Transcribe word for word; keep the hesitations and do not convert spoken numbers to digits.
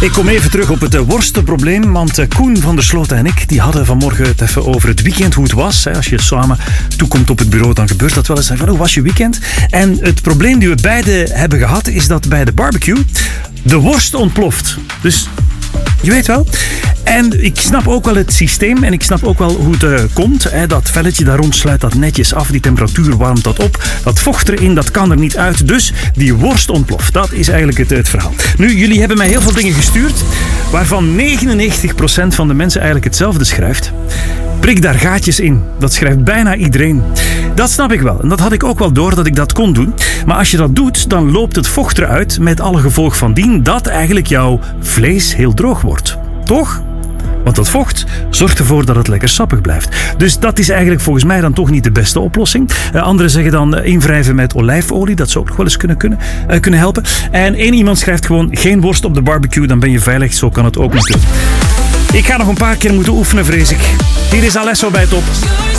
Ik kom even terug op het uh, worstenprobleem, want uh, Koen van der Sloten en ik die hadden vanmorgen het even over het weekend, hoe het was. Hè. Als je samen toekomt op het bureau, dan gebeurt dat wel eens. Van, hoe was je weekend? En het probleem die we beide hebben gehad, is dat bij de barbecue de worst ontploft. Dus je weet wel. En ik snap ook wel het systeem en ik snap ook wel hoe het uh, komt. Hè. Dat velletje daar rond sluit dat netjes af. Die temperatuur warmt dat op. Dat vocht erin, dat kan er niet uit. Dus die worst ontploft. Dat is eigenlijk het, het verhaal. Nu, jullie hebben mij heel veel dingen gestuurd, waarvan negenennegentig procent van de mensen eigenlijk hetzelfde schrijft. Prik daar gaatjes in. Dat schrijft bijna iedereen. Dat snap ik wel. En dat had ik ook wel door dat ik dat kon doen. Maar als je dat doet, dan loopt het vocht eruit met alle gevolg van dien dat eigenlijk jouw vlees heel droog wordt. Toch? Want dat vocht zorgt ervoor dat het lekker sappig blijft. Dus dat is eigenlijk volgens mij dan toch niet de beste oplossing. Uh, anderen zeggen dan uh, invrijven met olijfolie. Dat zou ook nog wel eens kunnen, kunnen, uh, kunnen helpen. En één iemand schrijft gewoon geen worst op de barbecue. Dan ben je veilig. Zo kan het ook natuurlijk. Ik ga nog een paar keer moeten oefenen, vrees ik. Hier is Alesso bij Top.